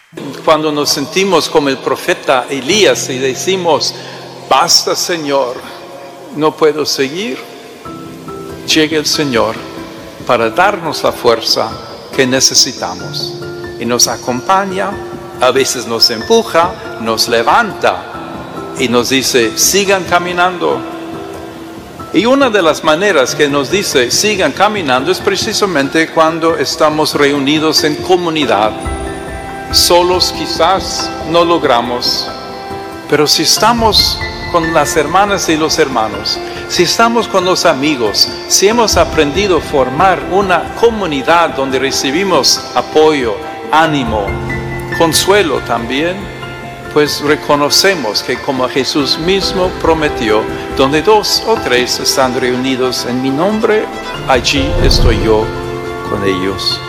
Cuando nos sentimos como el profeta Elías y decimos, basta Señor, no puedo seguir, llega el Señor para darnos la fuerza que necesitamos y nos acompaña, a veces nos empuja, nos levanta y nos dice, sigan caminando. Y una de las maneras que nos dice, sigan caminando, es precisamente cuando estamos reunidos en comunidad. Solos quizás no logramos, pero si estamos con las hermanas y los hermanos, si estamos con los amigos, si hemos aprendido a formar una comunidad donde recibimos apoyo, ánimo, consuelo también, pues reconocemos que como Jesús mismo prometió, donde 2 o 3 están reunidos en mi nombre, allí estoy yo con ellos.